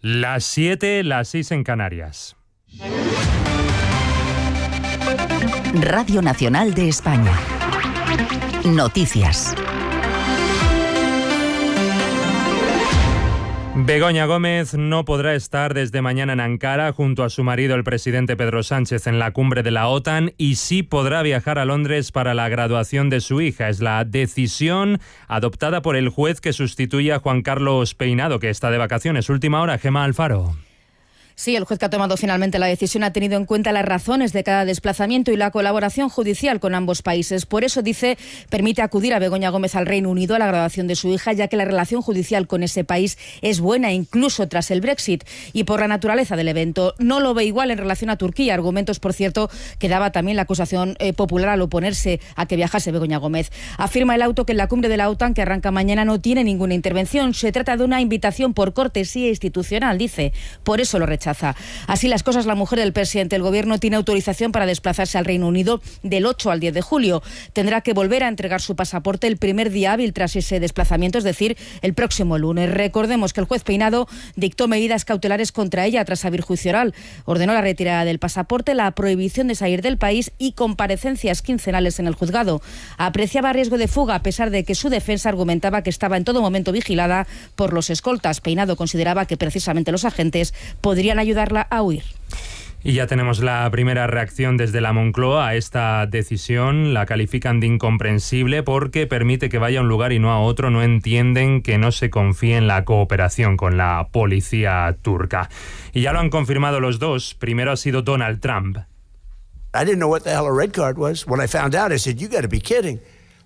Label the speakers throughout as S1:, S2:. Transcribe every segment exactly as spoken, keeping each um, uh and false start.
S1: Las siete, las seis en Canarias.
S2: Radio Nacional de España. Noticias.
S1: Begoña Gómez no podrá estar desde mañana en Ankara junto a su marido, el presidente Pedro Sánchez, en la cumbre de la OTAN, y sí podrá viajar a Londres para la graduación de su hija. Es la decisión adoptada por el juez que sustituye a Juan Carlos Peinado, que está de vacaciones. Última hora, Gemma Alfaro.
S3: Sí, el juez que ha tomado finalmente la decisión ha tenido en cuenta las razones de cada desplazamiento y la colaboración judicial con ambos países. Por eso, dice, permite acudir a Begoña Gómez al Reino Unido a la graduación de su hija, ya que la relación judicial con ese país es buena, incluso tras el Brexit, y por la naturaleza del evento. No lo ve igual en relación a Turquía, argumentos, por cierto, que daba también la acusación eh, popular al oponerse a que viajase Begoña Gómez. Afirma el auto que en la cumbre de la OTAN, que arranca mañana, no tiene ninguna intervención. Se trata de una invitación por cortesía institucional, dice. Por eso lo rechaza. Así las cosas, la mujer del presidente del gobierno tiene autorización para desplazarse al Reino Unido del ocho al diez de julio. Tendrá que volver a entregar su pasaporte el primer día hábil tras ese desplazamiento, es decir, el próximo lunes. Recordemos que el juez Peinado dictó medidas cautelares contra ella tras abrir juicio oral. Ordenó la retirada del pasaporte, la prohibición de salir del país y comparecencias quincenales en el juzgado. Apreciaba riesgo de fuga, a pesar de que su defensa argumentaba que estaba en todo momento vigilada por los escoltas. Peinado consideraba que precisamente los agentes podrían ayudarla a huir.
S1: Y ya tenemos la primera reacción desde la Moncloa a esta decisión. La califican de incomprensible porque permite que vaya a un lugar y no a otro. No entienden que no se confíe en la cooperación con la policía turca. Y ya lo han confirmado los dos. Primero ha sido Donald Trump.
S4: I didn't know what the hell a red card was. When I found out, I said, you got to be kidding.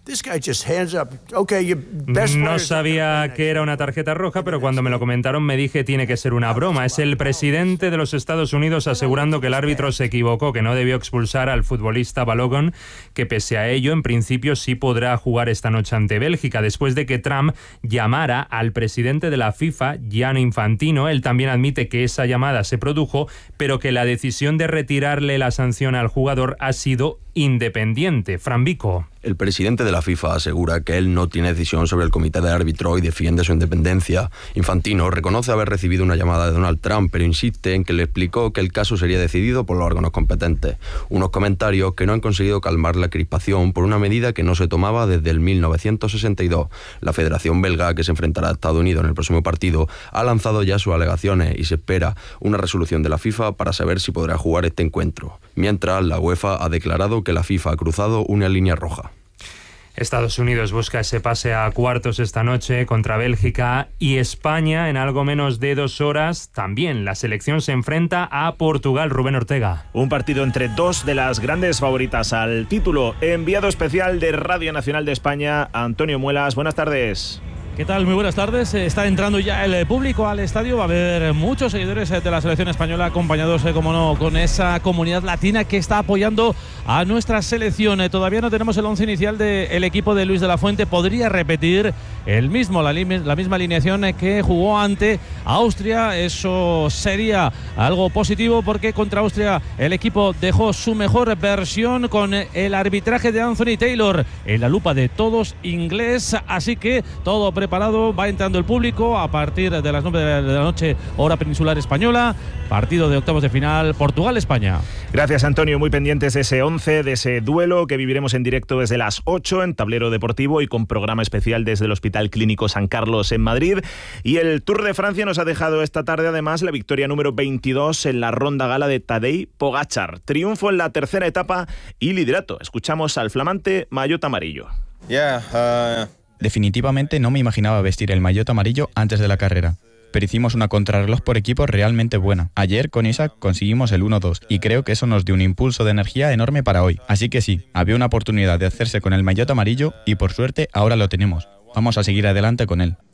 S1: No sabía que era una tarjeta roja, pero cuando me lo comentaron me dije tiene que ser una broma. Es el presidente de los Estados Unidos asegurando que el árbitro se equivocó, que no debió expulsar al futbolista Balogun, que pese a ello en principio sí podrá jugar esta noche ante Bélgica, después de que Trump llamara al presidente de la FIFA, Gianni Infantino. Él también admite que esa llamada se produjo, pero que la decisión de retirarle la sanción al jugador ha sido independiente. Fran Vico.
S5: El presidente de la FIFA asegura que él no tiene decisión sobre el comité de árbitro y defiende su independencia. Infantino reconoce haber recibido una llamada de Donald Trump, pero insiste en que le explicó que el caso sería decidido por los órganos competentes. Unos comentarios que no han conseguido calmar la crispación por una medida que no se tomaba desde el mil novecientos sesenta y dos. La Federación Belga, que se enfrentará a Estados Unidos en el próximo partido, ha lanzado ya sus alegaciones y se espera una resolución de la FIFA para saber si podrá jugar este encuentro. Mientras, la UEFA ha declarado que la FIFA ha cruzado una línea roja.
S1: Estados Unidos busca ese pase a cuartos esta noche contra Bélgica y España en algo menos de dos horas. También la selección se enfrenta a Portugal. Rubén Ortega.
S6: Un partido entre dos de las grandes favoritas al título. Enviado especial de Radio Nacional de España, Antonio Muelas. Buenas tardes.
S7: ¿Qué tal? Muy buenas tardes. Está entrando ya el público al estadio. Va a haber muchos seguidores de la selección española acompañados, como no, con esa comunidad latina que está apoyando a nuestra selección. Todavía no tenemos el once inicial del equipo de Luis de la Fuente. Podría repetir el mismo, la, la misma alineación que jugó ante Austria. Eso sería algo positivo porque contra Austria el equipo dejó su mejor versión con el arbitraje de Anthony Taylor en la lupa de todos inglés. Así que todo preparado. Preparado, va entrando el público a partir de las nueve de la noche, hora peninsular española, partido de octavos de final, Portugal-España.
S6: Gracias, Antonio, muy pendientes de ese once, de ese duelo que viviremos en directo desde las ocho en Tablero Deportivo y con programa especial desde el Hospital Clínico San Carlos en Madrid. Y el Tour de Francia nos ha dejado esta tarde además la victoria número veintidós en la ronda gala de Tadej Pogačar. Triunfo en la tercera etapa y liderato. Escuchamos al flamante maillot amarillo.
S8: Yeah, uh... Definitivamente no me imaginaba vestir el maillot amarillo antes de la carrera, pero hicimos una contrarreloj por equipo realmente buena. Ayer con Isaac conseguimos el uno dos y creo que eso nos dio un impulso de energía enorme para hoy. Así que sí, había una oportunidad de hacerse con el maillot amarillo y por suerte ahora lo tenemos. Vamos a seguir adelante con él.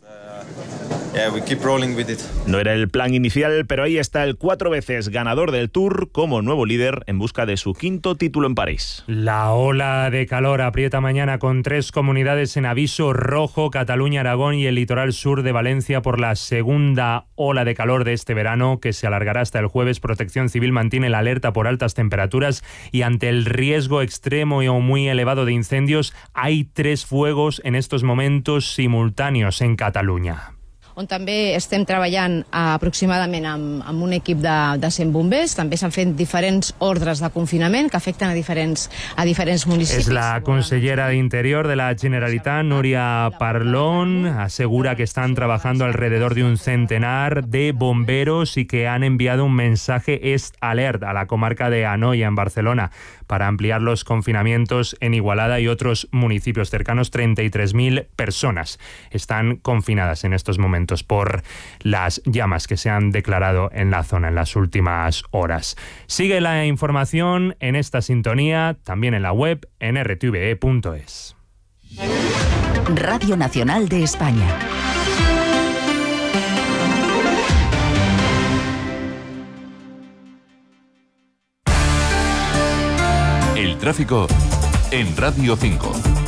S6: Yeah, we keep rolling with it. No era el plan inicial, pero ahí está el cuatro veces ganador del Tour como nuevo líder en busca de su quinto título en París.
S1: La ola de calor aprieta mañana con tres comunidades en aviso rojo: Cataluña, Aragón y el litoral sur de Valencia por la segunda ola de calor de este verano, que se alargará hasta el jueves. Protección Civil mantiene la alerta por altas temperaturas y ante el riesgo extremo y o muy elevado de incendios, hay tres fuegos en estos momentos simultáneos en Cataluña.
S9: on també estem treballant aproximadament amb, amb un equip de, de cent bombers. També s'han fet diferents ordres de confinament que afecten a diferents, a diferents municipis.
S1: Es la consellera de Interior de la Generalitat, Núria Parlon, asegura que están trabajando alrededor de un centenar de bomberos y que han enviado un mensaje Est Alert a la comarca de Anoia, en Barcelona, para ampliar los confinamientos en Igualada y otros municipios cercanos. treinta y tres mil personas están confinadas en estos momentos por las llamas que se han declarado en la zona en las últimas horas. Sigue la información en esta sintonía, también en la web en r t v e punto es.
S2: Radio Nacional de España.
S10: El tráfico en Radio cinco.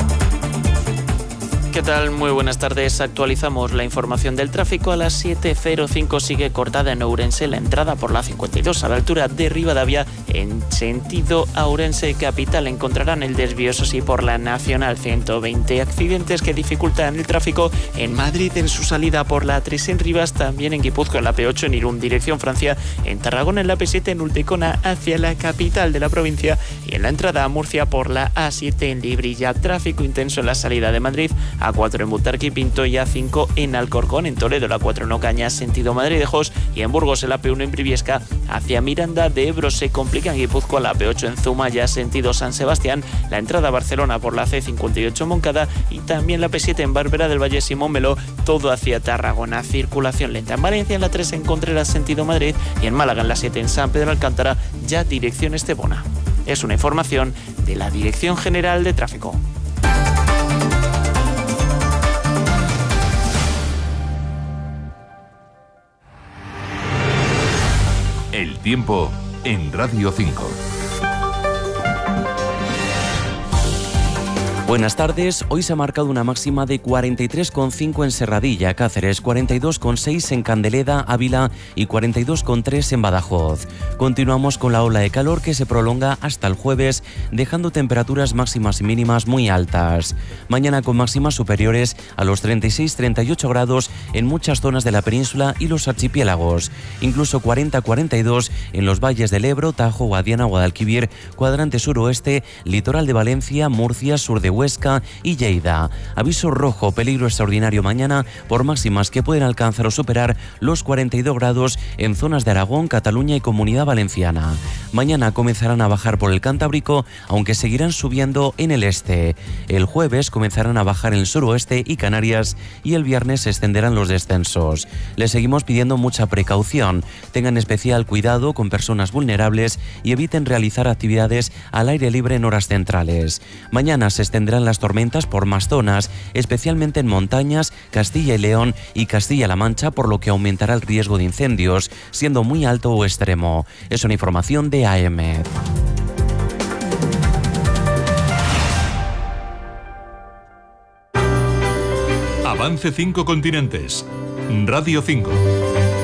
S11: ¿Qué tal? Muy buenas tardes. Actualizamos la información del tráfico. A las siete cero cinco sigue cortada en Ourense la entrada por la cincuenta y dos a la altura de Rivadavia en sentido Ourense capital. Encontrarán el desvío, eso sí, por la Nacional ciento veinte. Accidentes que dificultan el tráfico en Madrid en su salida por la A tres en Rivas, también en Guipúzcoa en la P ocho en Irún dirección Francia, en Tarragona en la P siete en Ultecona hacia la capital de la provincia y en la entrada a Murcia por la A siete en Librilla. Tráfico intenso en la salida de Madrid, A cuatro en Butarque y Pinto y A cinco en Alcorcón, en Toledo la cuatro en Ocaña sentido Madrid-Jos y en Burgos en la P uno en Briviesca hacia Miranda de Ebro. Se complica en Guipúzcoa la P ocho en Zumaya sentido San Sebastián, la entrada a Barcelona por la C cincuenta y ocho en Moncada y también la P siete en Bárbara del Valle Simón Meló, todo hacia Tarragona. Circulación lenta en Valencia en la tres en Contreras sentido Madrid y en Málaga en la siete en San Pedro Alcántara ya dirección Estepona. Es una información de la Dirección General de Tráfico.
S10: El tiempo en Radio cinco.
S11: Buenas tardes. Hoy se ha marcado una máxima de cuarenta y tres coma cinco en Serradilla, Cáceres, cuarenta y dos coma seis en Candeleda, Ávila y cuarenta y dos coma tres en Badajoz. Continuamos con la ola de calor que se prolonga hasta el jueves, dejando temperaturas máximas y mínimas muy altas. Mañana con máximas superiores a los treinta y seis a treinta y ocho grados en muchas zonas de la península y los archipiélagos. Incluso cuarenta a cuarenta y dos en los valles del Ebro, Tajo, Guadiana, Guadalquivir, cuadrante suroeste, litoral de Valencia, Murcia, sur de Huesca y Lleida. Aviso rojo, peligro extraordinario mañana por máximas que pueden alcanzar o superar los cuarenta y dos grados en zonas de Aragón, Cataluña y Comunidad Valenciana. Mañana comenzarán a bajar por el Cantábrico, aunque seguirán subiendo en el este. El jueves comenzarán a bajar en el suroeste y Canarias y el viernes se extenderán los descensos. Les seguimos pidiendo mucha precaución. Tengan especial cuidado con personas vulnerables y eviten realizar actividades al aire libre en horas centrales. Mañana se extenderán las tormentas por más zonas, especialmente en montañas, Castilla y León y Castilla-La Mancha, por lo que aumentará el riesgo de incendios, siendo muy alto o extremo. Es una información de A M.
S10: Avance cinco continentes. Radio cinco.